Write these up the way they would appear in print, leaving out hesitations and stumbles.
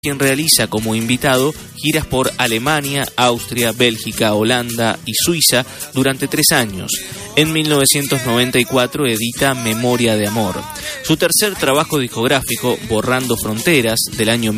quien realiza como invitado giras por Alemania, Austria, Bélgica, Holanda y Suiza durante 3 años. En 1994 edita Memoria de Amor. Su tercer trabajo discográfico, Borrando Fronteras, del año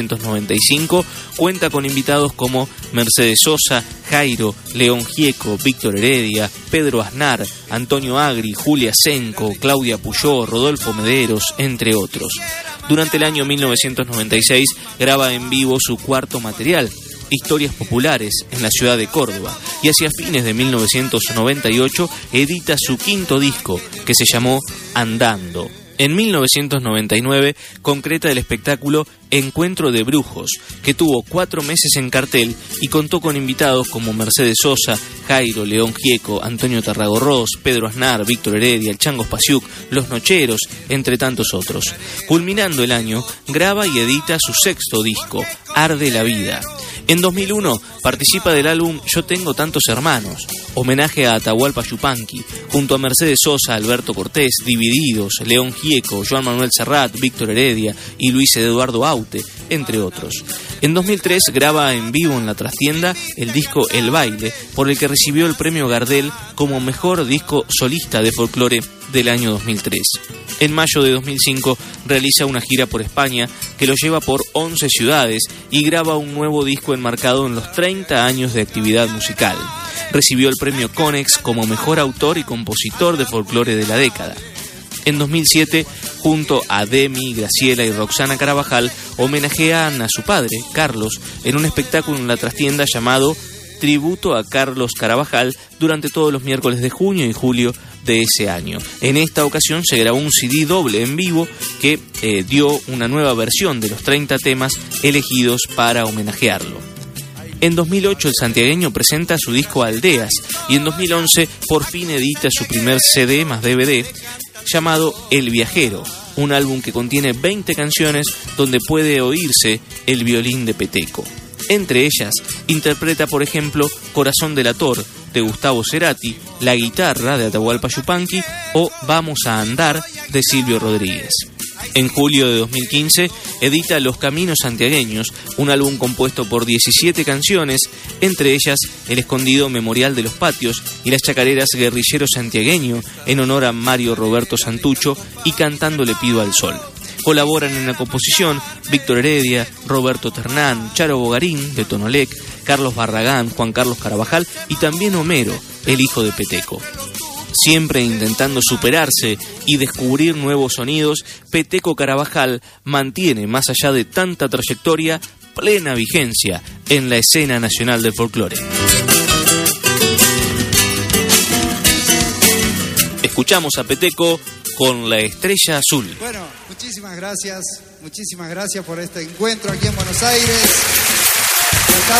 1995, cuenta con invitados como Mercedes Sosa, Jairo, León Gieco, Víctor Heredia, Pedro Aznar, Antonio Agri, Julia Senco, Claudia Puyó, Rodolfo Mederos, entre otros. Durante el año 1996 graba en vivo su cuarto material, Historias Populares, en la ciudad de Córdoba, y hacia fines de 1998 edita su quinto disco, que se llamó Andando. En 1999 concreta el espectáculo Encuentro de Brujos, que tuvo 4 meses en cartel y contó con invitados como Mercedes Sosa, Jairo, León Gieco, Antonio Tarragorros, Pedro Aznar, Víctor Heredia, el Chango Spasiuk, Los Nocheros, entre tantos otros. Culminando el año, graba y edita su sexto disco, Arde la Vida. En 2001 participa del álbum Yo Tengo Tantos Hermanos, homenaje a Atahualpa Yupanqui, junto a Mercedes Sosa, Alberto Cortés, Divididos, León Gieco, Joan Manuel Serrat, Víctor Heredia y Luis Eduardo Aute, entre otros. En 2003 graba en vivo en la trastienda el disco El Baile, por el que recibió el premio Gardel como mejor disco solista de folclore del año 2003. En mayo de 2005 realiza una gira por España que lo lleva por 11 ciudades y graba un nuevo disco enmarcado en los 30 años de actividad musical. Recibió el premio Conex como mejor autor y compositor de folclore de la década. En 2007, junto a Demi, Graciela y Roxana Carabajal, homenajean a su padre, Carlos, en un espectáculo en la trastienda llamado Tributo a Carlos Carabajal durante todos los miércoles de junio y julio de ese año. En esta ocasión se grabó un CD doble en vivo que dio una nueva versión de los 30 temas elegidos para homenajearlo. En 2008 el santiagueño presenta su disco Aldeas y en 2011 por fin edita su primer CD más DVD llamado El Viajero, un álbum que contiene 20 canciones donde puede oírse el violín de Peteco. Entre ellas, interpreta, por ejemplo, Corazón delator, de Gustavo Cerati, La guitarra, de Atahualpa Yupanqui, o Vamos a andar, de Silvio Rodríguez. En julio de 2015, edita Los Caminos Santiagueños, un álbum compuesto por 17 canciones, entre ellas El Escondido Memorial de los Patios y las chacareras Guerrillero Santiagueño, en honor a Mario Roberto Santucho, y Cantando le pido al sol. Colaboran en la composición Víctor Heredia, Roberto Ternán, Charo Bogarín, de Tonolec, Carlos Barragán, Juan Carlos Carabajal y también Homero, el hijo de Peteco. Siempre intentando superarse y descubrir nuevos sonidos, Peteco Carabajal mantiene, más allá de tanta trayectoria, plena vigencia en la escena nacional del folclore. Escuchamos a Peteco con La Estrella Azul. Bueno, muchísimas gracias por este encuentro aquí en Buenos Aires.